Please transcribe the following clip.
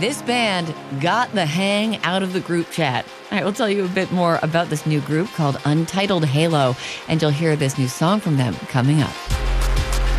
this band got the hang out of the group chat. I will tell you a bit more about this new group called Untitled Halo, and you'll hear this new song from them coming up.